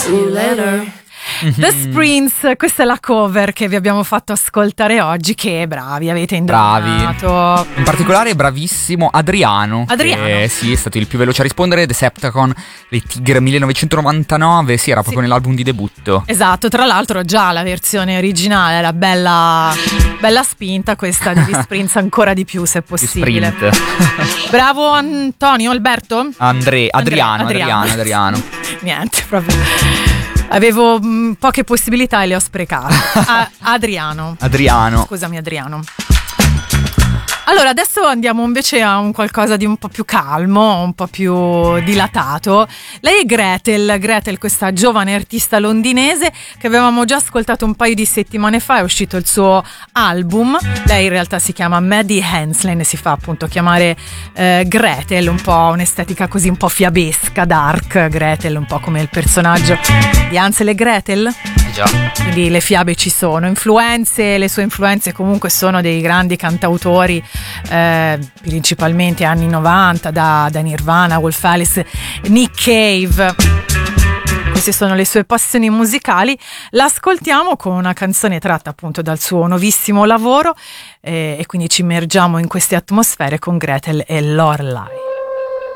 See you later. The Sprints, questa è la cover che vi abbiamo fatto ascoltare oggi, che bravi, avete indovinato. Bravi. In particolare bravissimo Adriano. Che, sì, è stato il più veloce a rispondere. Decepticon, le Tigre 1999, sì, era proprio nell'album di debutto. Esatto, tra l'altro già la versione originale era bella spinta, questa degli Sprints ancora di più se possibile. Bravo Antonio, Alberto? Adriano. Niente, proprio. Avevo poche possibilità e le ho sprecate. Adriano. Scusami, Adriano. Allora, adesso andiamo invece a un qualcosa di un po' più calmo, un po' più dilatato. Lei è Gretel, questa giovane artista londinese che avevamo già ascoltato un paio di settimane fa. È uscito il suo album. Lei in realtà si chiama Maddie Hensley e si fa appunto chiamare Gretel, un po' un'estetica così un po' fiabesca, dark. Gretel, un po' come il personaggio di Hansel e Gretel. Già. Quindi le fiabe ci sono, le sue influenze comunque sono dei grandi cantautori, principalmente anni 90, da Nirvana, Wolf Alice, Nick Cave. Queste sono le sue passioni musicali. L'ascoltiamo con una canzone tratta appunto dal suo nuovissimo lavoro, e quindi ci immergiamo in queste atmosfere con Gretel e Lorelai.